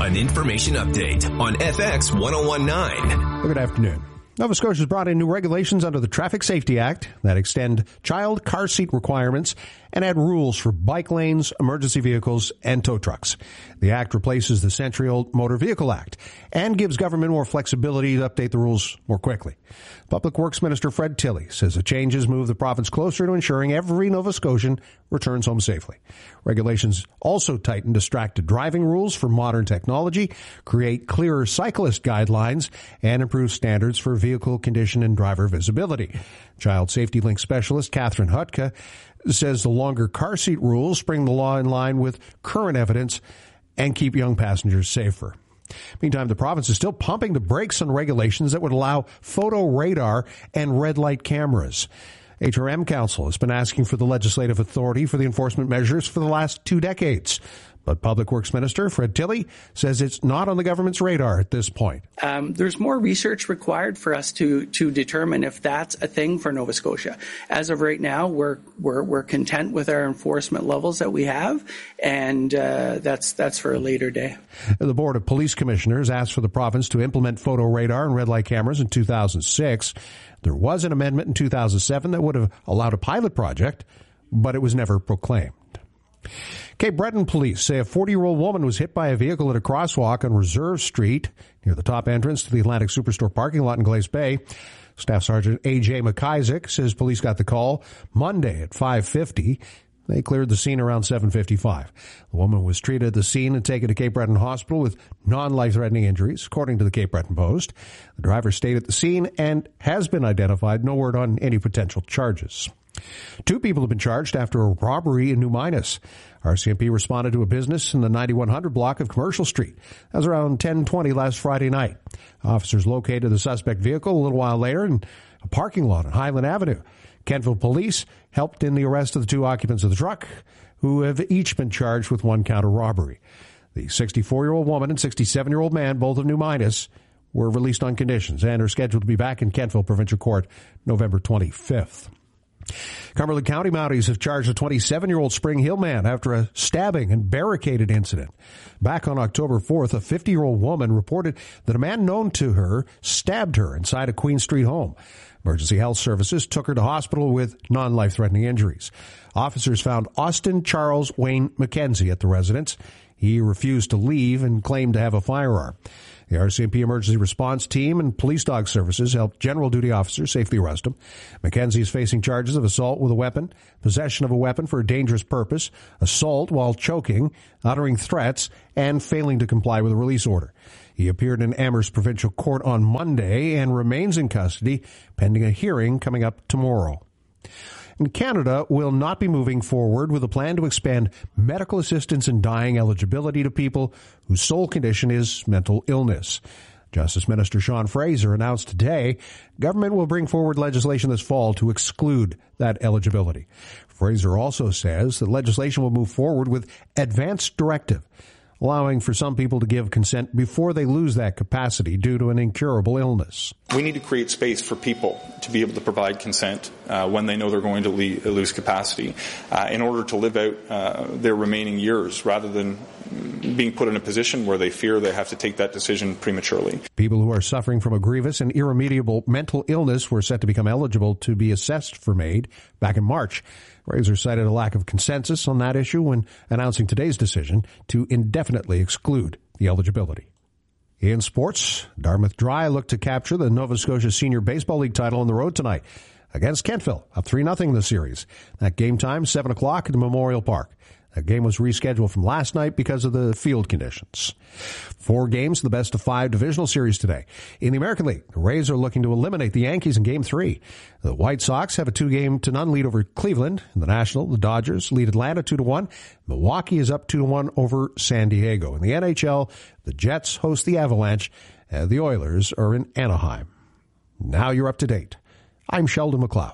An information update on FX 1019. Good afternoon. Nova Scotia has brought in new regulations under the Traffic Safety Act that extend child car seat requirements and add rules for bike lanes, emergency vehicles, and tow trucks. The act replaces the century-old Motor Vehicle Act and gives government more flexibility to update the rules more quickly. Public Works Minister Fred Tilley says the changes move the province closer to ensuring every Nova Scotian returns home safely. Regulations also tighten distracted driving rules for modern technology, create clearer cyclist guidelines, and improve standards for vehicle condition and driver visibility. Child Safety Link Specialist Catherine Hutka says the longer car seat rules bring the law in line with current evidence and keep young passengers safer. Meantime, the province is still pumping the brakes on regulations that would allow photo radar and red light cameras. HRM Council has been asking for the legislative authority for the enforcement measures for the last 2 decades. But Public Works Minister Fred Tilley says it's not on the government's radar at this point. There's more research required for us to determine if that's a thing for Nova Scotia. As of right now, we're content with our enforcement levels that we have, and that's for a later day. The Board of Police Commissioners asked for the province to implement photo radar and red light cameras in 2006. There was an amendment in 2007 that would have allowed a pilot project, but it was never proclaimed. Cape Breton police say a 40-year-old woman was hit by a vehicle at a crosswalk on Reserve Street near the top entrance to the Atlantic Superstore parking lot in Glace Bay. Staff Sergeant A.J. McIsaac says police got the call Monday at 5:50. They cleared the scene around 7:55. The woman was treated at the scene and taken to Cape Breton Hospital with non-life-threatening injuries, according to the Cape Breton Post. The driver stayed at the scene and has been identified. No word on any potential charges. 2 people have been charged after a robbery in New Minas. RCMP responded to a business in the 9100 block of Commercial Street. That was around 10:20 last Friday night. Officers located the suspect vehicle a little while later in a parking lot on Highland Avenue. Kentville police helped in the arrest of the 2 occupants of the truck, who have each been charged with 1 count of robbery. The 64-year-old woman and 67-year-old man, both of New Minas, were released on conditions and are scheduled to be back in Kentville Provincial Court November 25th. Cumberland County Mounties have charged a 27-year-old Spring Hill man after a stabbing and barricaded incident. Back on October 4th, a 50-year-old woman reported that a man known to her stabbed her inside a Queen Street home. Emergency Health Services took her to hospital with non-life-threatening injuries. Officers found Austin Charles Wayne McKenzie at the residence. He refused to leave and claimed to have a firearm. The RCMP Emergency Response Team and Police Dog Services helped general duty officers safely arrest him. McKenzie is facing charges of assault with a weapon, possession of a weapon for a dangerous purpose, assault while choking, uttering threats, and failing to comply with a release order. He appeared in Amherst Provincial Court on Monday and remains in custody pending a hearing coming up tomorrow. And Canada will not be moving forward with a plan to expand medical assistance in dying eligibility to people whose sole condition is mental illness. Justice Minister Sean Fraser announced today government will bring forward legislation this fall to exclude that eligibility. Fraser also says that legislation will move forward with advance directive, allowing for some people to give consent before they lose that capacity due to an incurable illness. We need to create space for people to be able to provide consent when they know they're going to lose capacity in order to live out their remaining years rather than being put in a position where they fear they have to take that decision prematurely. People who are suffering from a grievous and irremediable mental illness were set to become eligible to be assessed for MAID back in March. Fraser cited a lack of consensus on that issue when announcing today's decision to indefinitely exclude the eligibility. In sports, Dartmouth Dry look to capture the Nova Scotia Senior Baseball League title on the road tonight against Kentville, up 3-0 in the series. That game time, 7 o'clock at the Memorial Park. That game was rescheduled from last night because of the field conditions. 4 games of the best-of-5 divisional series today. In the American League, the Rays are looking to eliminate the Yankees in Game 3. The White Sox have a 2-0 lead over Cleveland. In the National, the Dodgers lead Atlanta 2-1. Milwaukee is up 2-1 over San Diego. In the NHL, the Jets host the Avalanche. The Oilers are in Anaheim. Now you're up to date. I'm Sheldon McLeod.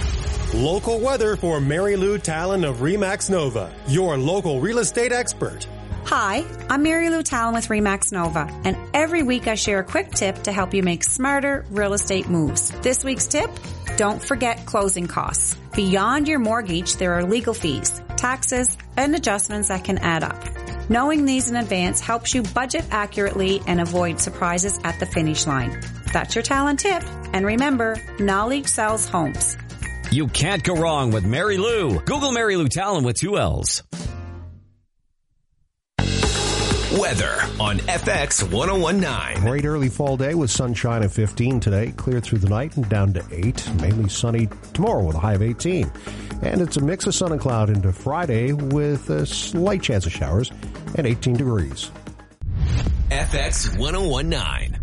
Local weather for Mary Lou Talon of RE/MAX Nova, your local real estate expert. Hi, I'm Mary Lou Talon with RE/MAX Nova, and every week I share a quick tip to help you make smarter real estate moves. This week's tip, don't forget closing costs. Beyond your mortgage, there are legal fees, taxes, and adjustments that can add up. Knowing these in advance helps you budget accurately and avoid surprises at the finish line. That's your Talon tip. And remember, knowledge sells homes. You can't go wrong with Mary Lou. Google Mary Lou Talon with 2 L's. Weather on FX 1019. Great early fall day with sunshine of 15 today. Clear through the night and down to 8. Mainly sunny tomorrow with a high of 18. And it's a mix of sun and cloud into Friday with a slight chance of showers and 18 degrees. FX 1019.